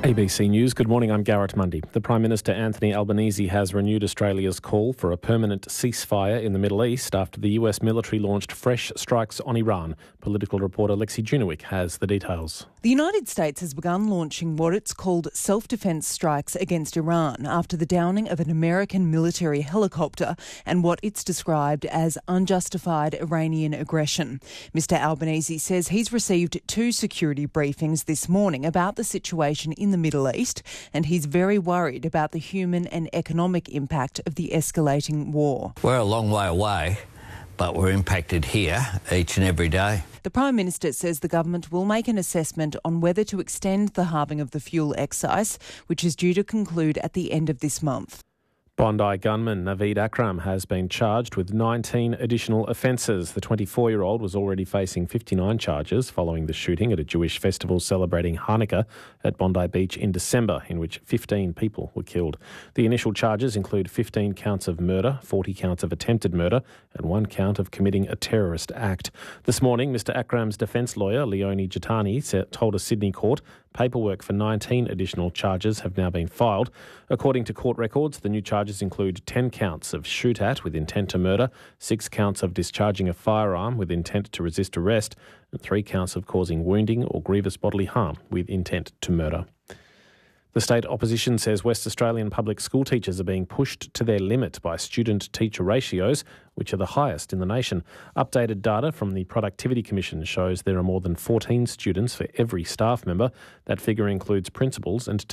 ABC News, good morning, I'm Garrett Mundy. The Prime Minister Anthony Albanese has renewed Australia's call for a permanent ceasefire in the Middle East after the US military launched fresh strikes on Iran. Political reporter Lexi Junowick has the details. The United States has begun launching what it's called self-defence strikes against Iran after the downing of an American military helicopter and what it's described as unjustified Iranian aggression. Mr Albanese says he's received 2 security briefings this morning about the situation in the Middle East, and he's very worried about the human and economic impact of the escalating war. We're a long way away, but we're impacted here each and every day. The Prime Minister says the government will make an assessment on whether to extend the halving of the fuel excise, which is due to conclude at the end of this month. Bondi gunman Naveed Akram has been charged with 19 additional offences. The 24-year-old was already facing 59 charges following the shooting at a Jewish festival celebrating Hanukkah at Bondi Beach in December, in which 15 people were killed. The initial charges include 15 counts of murder, 40 counts of attempted murder and 1 count of committing a terrorist act. This morning, Mr Akram's defence lawyer, Leonie Jatani, told a Sydney court paperwork for 19 additional charges have now been filed. According to court records, the new charges include 10 counts of shoot at with intent to murder, 6 counts of discharging a firearm with intent to resist arrest, and 3 counts of causing wounding or grievous bodily harm with intent to murder. The state opposition says West Australian public school teachers are being pushed to their limit by student-teacher ratios, which are the highest in the nation. Updated data from the Productivity Commission shows there are more than 14 students for every staff member. That figure includes principals and